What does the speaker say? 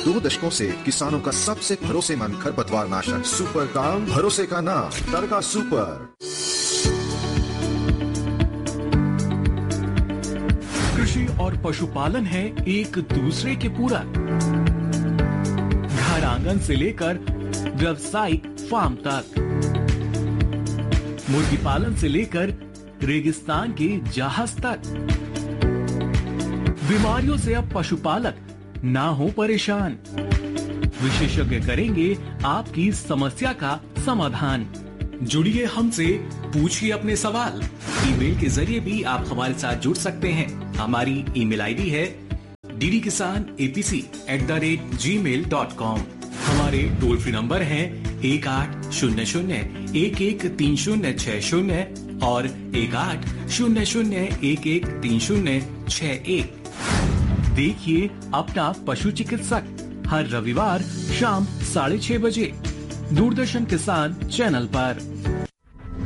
2 दशकों से किसानों का सबसे भरोसेमंद खरपतवार नाशक सुपर काम, भरोसे का नाम टरका सुपर। कृषि और पशुपालन है एक दूसरे के पूरक। घर आंगन से लेकर व्यावसायिक फार्म तक, मुर्गी पालन से लेकर रेगिस्तान के जहाज तक। बीमारियों से अब पशुपालक ना हो परेशान। विशेषज्ञ करेंगे आपकी समस्या का समाधान। जुड़िए हमसे, पूछिए अपने सवाल। ईमेल के जरिए भी आप हमारे साथ जुड़ सकते हैं। हमारी ईमेल आईडी है ddkisanapc@gmail.com। हमारे टोल फ्री नंबर हैं 1800-113060 और 1800-113061। देखिए अपना पशु चिकित्सक हर रविवार शाम 6:30 बजे दूरदर्शन किसान चैनल पर।